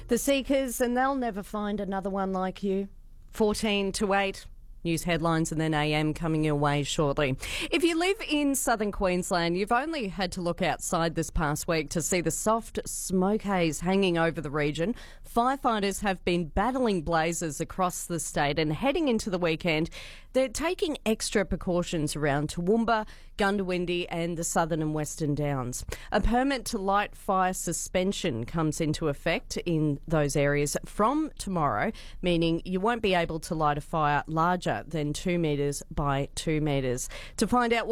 The Seekers, and they'll never find another one like you. 14 to 8. News headlines and then AM coming your way shortly. If you live in southern Queensland, you've only had to look outside this past week to see the soft smoke haze hanging over the region. Firefighters have been battling blazes across the state, and heading into the weekend, they're taking extra precautions around Toowoomba, Goondiwindi and the Southern and Western Downs. A permit to light fire suspension comes into effect in those areas from tomorrow, meaning you won't be able to light a fire larger than 2 metres by 2 metres. To find out